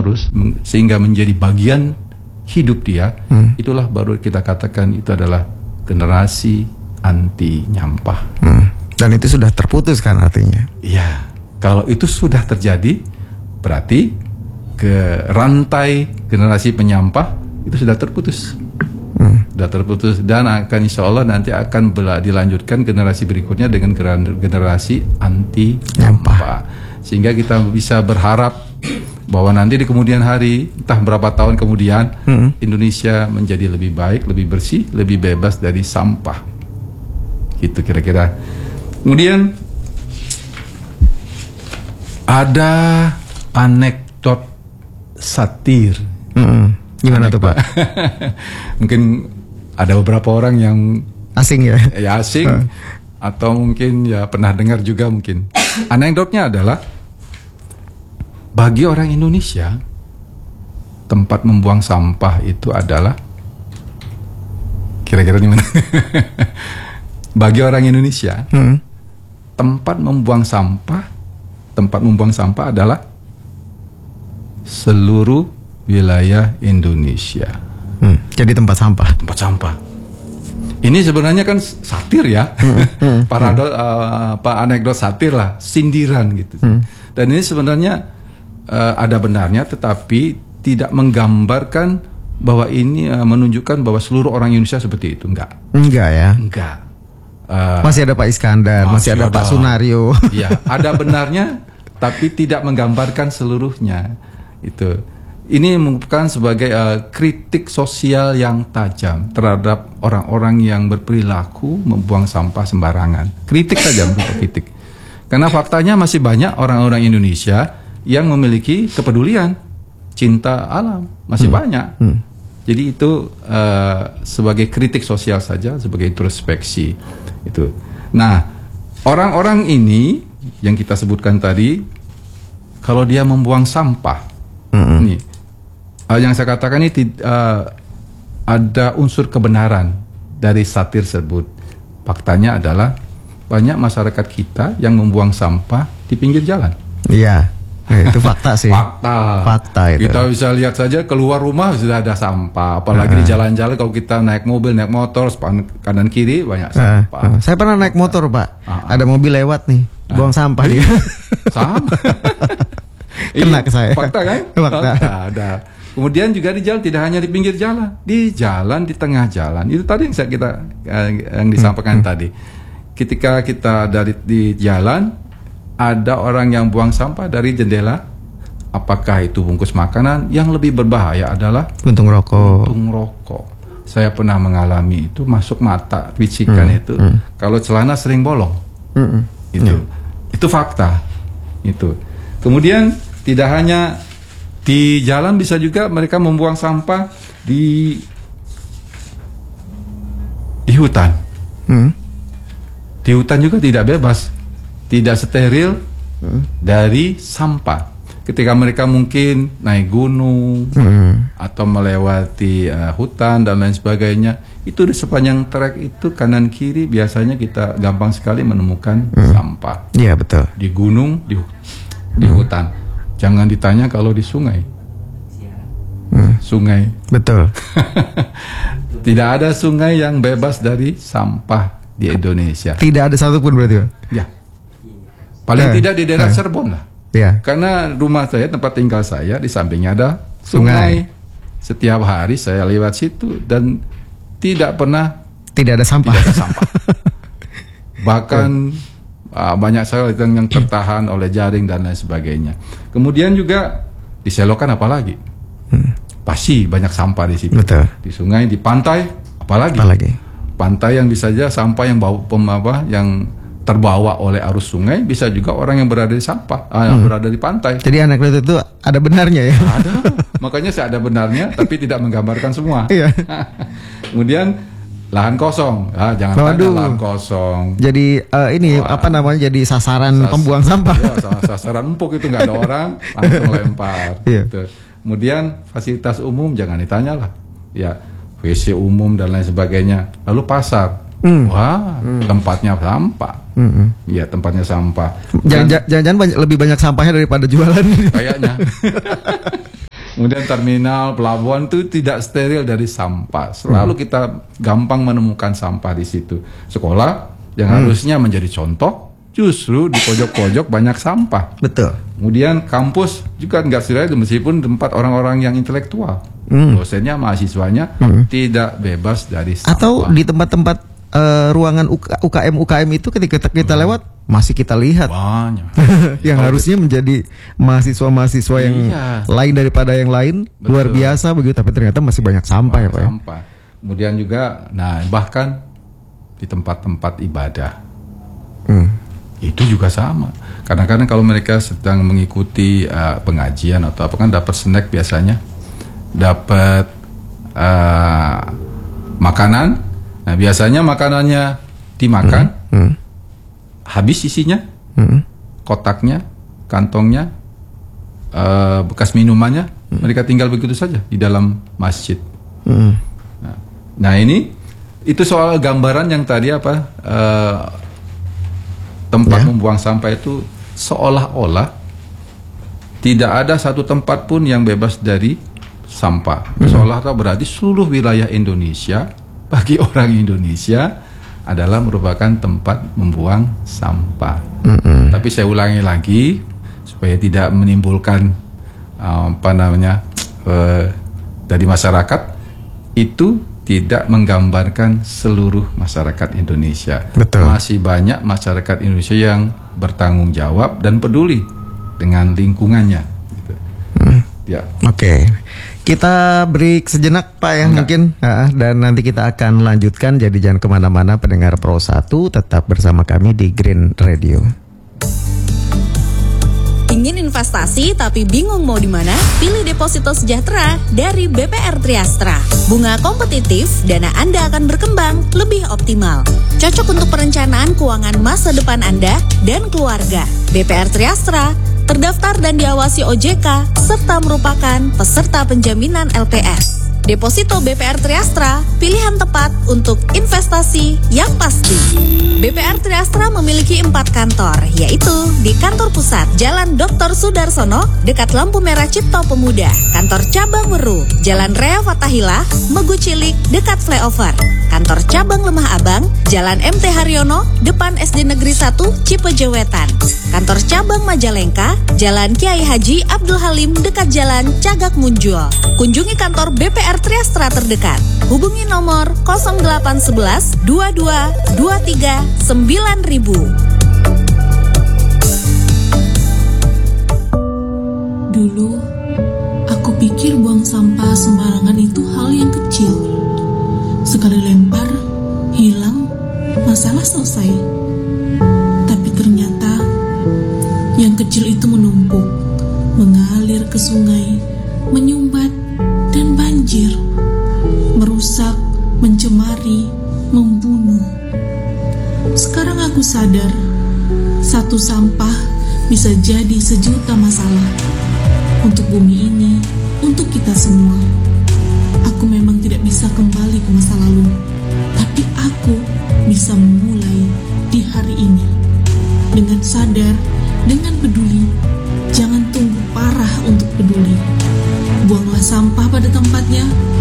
menerus sehingga menjadi bagian hidup dia, itulah baru kita katakan itu adalah generasi anti nyampah. Dan itu sudah terputus kan artinya? Iya, kalau itu sudah terjadi, berarti ke rantai generasi penyampah itu sudah terputus. Sudah terputus, dan akan insya Allah nanti akan dilanjutkan generasi berikutnya dengan generasi anti nyampah. Sehingga kita bisa berharap bahwa nanti di kemudian hari, entah berapa tahun kemudian, Indonesia menjadi lebih baik, lebih bersih, lebih bebas dari sampah. Itu kira-kira. Kemudian ada anekdot satir. Gimana tuh Pak? Mungkin ada beberapa orang yang asing ya? Ya asing, atau mungkin ya pernah dengar juga mungkin. Anekdotnya adalah, bagi orang Indonesia, tempat membuang sampah itu adalah, kira-kira di mana? Bagi orang Indonesia, tempat membuang sampah adalah seluruh wilayah Indonesia. Jadi tempat sampah. Tempat sampah. Ini sebenarnya kan satir ya, anekdot satir lah, sindiran gitu. Dan ini sebenarnya ada benarnya, tetapi tidak menggambarkan bahwa ini menunjukkan bahwa seluruh orang Indonesia seperti itu. Enggak ya? Enggak. Masih ada Pak Iskandar, masih ada Pak Sunario. Iya, ada benarnya, tapi tidak menggambarkan seluruhnya. Itu. Ini merupakan sebagai kritik sosial yang tajam terhadap orang-orang yang berperilaku membuang sampah sembarangan. Kritik saja, berupa kritik. Karena faktanya masih banyak orang-orang Indonesia yang memiliki kepedulian, cinta alam, masih banyak. Jadi itu sebagai kritik sosial saja, sebagai introspeksi. Itu. Nah, orang-orang ini yang kita sebutkan tadi, kalau dia membuang sampah, nih, yang saya katakan ini ada unsur kebenaran dari satir tersebut. Faktanya adalah banyak masyarakat kita yang membuang sampah di pinggir jalan. Iya, itu fakta sih. Fakta itu. Kita bisa lihat saja, keluar rumah sudah ada sampah. Apalagi di jalan-jalan, kalau kita naik mobil, naik motor, kanan kiri banyak sampah. Saya pernah naik motor Pak, ada mobil lewat nih, buang sampah dia. Sama. Kena ke saya. Fakta kan? Fakta. Ada. Kemudian juga di jalan, tidak hanya di pinggir jalan, di jalan, di tengah jalan. Itu tadi yang disampaikan tadi. Ketika kita di jalan, ada orang yang buang sampah dari jendela. Apakah itu bungkus makanan? Yang lebih berbahaya adalah puntung rokok. Saya pernah mengalami itu, masuk mata, bisikan itu. Kalau celana sering bolong. Itu fakta. Itu. Kemudian tidak hanya di jalan, bisa juga mereka membuang sampah di hutan. Di hutan juga tidak bebas, tidak steril dari sampah. Ketika mereka mungkin naik gunung atau melewati hutan dan lain sebagainya, itu di sepanjang trek itu kanan kiri biasanya kita gampang sekali menemukan sampah. Iya betul. Di gunung, di hutan. Jangan ditanya kalau di sungai. Sungai. Betul. Tidak ada sungai yang bebas dari sampah di Indonesia. Tidak ada satupun berarti Pak? Ya. Paling tidak di daerah Cirebon lah. Ya. Karena rumah saya, tempat tinggal saya, di sampingnya ada sungai. Setiap hari saya lewat situ dan tidak ada sampah. Tidak ada sampah. Bahkan banyak sekali yang tertahan oleh jaring dan lain sebagainya. Kemudian juga di selokan apalagi, pasti banyak sampah di situ. Betul. Di sungai, di pantai apalagi. Pantai yang bisa saja sampah yang yang terbawa oleh arus sungai, bisa juga orang yang berada di sampah, yang berada di pantai. Jadi anekdot itu ada benarnya ya? Ada. Makanya saya ada benarnya, tapi tidak menggambarkan semua. Iya. Kemudian lahan kosong, jangan tanya lahan kosong. Jadi jadi sasaran pembuang sampah. Ya, sasaran empuk itu, nggak ada orang, langsung lempar. Iya. Gitu. Kemudian fasilitas umum jangan ditanya lah, ya WC umum dan lain sebagainya. Lalu pasar, tempatnya sampah. Iya, tempatnya sampah. Jangan-jangan lebih banyak sampahnya daripada jualan. Kayaknya. Kemudian terminal, pelabuhan itu tidak steril dari sampah. Selalu kita gampang menemukan sampah di situ. Sekolah yang harusnya menjadi contoh, justru di pojok-pojok banyak sampah. Betul. Kemudian kampus juga nggak steril meskipun tempat orang-orang yang intelektual. Dosennya, mahasiswanya tidak bebas dari sampah. Atau di tempat-tempat ruangan UKM itu ketika kita lewat masih kita lihat banyak yang harusnya menjadi mahasiswa-mahasiswa yang lain daripada yang lain. Betul. Luar biasa begitu, tapi ternyata masih banyak sampah ya Pak. Sampah. Kemudian juga, bahkan di tempat-tempat ibadah itu juga sama. Kadang-kadang kalau mereka sedang mengikuti pengajian atau apa kan dapat snack biasanya, dapat makanan. Nah biasanya makanannya dimakan, habis isinya, kotaknya, kantongnya, bekas minumannya, mereka tinggal begitu saja di dalam masjid. Nah ini itu soal gambaran yang tadi tempat membuang sampah itu seolah-olah tidak ada satu tempat pun yang bebas dari sampah. Seolah-olah berarti seluruh wilayah Indonesia bagi orang Indonesia adalah merupakan tempat membuang sampah. Tapi saya ulangi lagi supaya tidak menimbulkan dari masyarakat, itu tidak menggambarkan seluruh masyarakat Indonesia. Betul. Masih banyak masyarakat Indonesia yang bertanggung jawab dan peduli dengan lingkungannya. Gitu. Ya. Oke. Kita break sejenak Pak ya mungkin, dan nanti kita akan lanjutkan. Jadi jangan kemana-mana pendengar Pro 1, tetap bersama kami di Green Radio. Ingin investasi tapi bingung mau di mana? Pilih Deposito Sejahtera dari BPR Triastra. Bunga kompetitif, dana Anda akan berkembang lebih optimal. Cocok untuk perencanaan keuangan masa depan Anda dan keluarga. BPR Triastra terdaftar dan diawasi OJK serta merupakan peserta penjaminan LPS. Deposito BPR Triastra, pilihan tepat untuk investasi yang pasti. BPR Triastra memiliki 4 kantor, yaitu di kantor pusat Jalan Dr. Sudarsono, dekat lampu merah Cipto Pemuda. Kantor cabang Weru, Jalan Rea Fatahila, Megu Cilik, dekat flyover. Kantor cabang Lemah Abang, Jalan MT Haryono, depan SD Negeri 1, Cipejewetan. Kantor cabang Majalengka, Jalan Kiai Haji Abdul Halim, dekat Jalan Cagak Munjul. Kunjungi kantor BPR Triastra terdekat. Hubungi nomor 0811 22 23 9000. Dulu, aku pikir buang sampah sembarangan itu hal yang kecil. Sekali lempar, hilang, masalah selesai. Tapi ternyata, yang kecil itu menumpuk, mengalir ke sungai, menyumbat, dan banjir, merusak, mencemari, membunuh. Sekarang aku sadar, satu sampah bisa jadi sejuta masalah. Untuk bumi ini, untuk kita semua. Aku memang tidak bisa kembali ke masa lalu, tapi aku bisa memulai di hari ini. Dengan sadar, dengan peduli, jangan tunggu parah untuk peduli. Buanglah sampah pada tempatnya,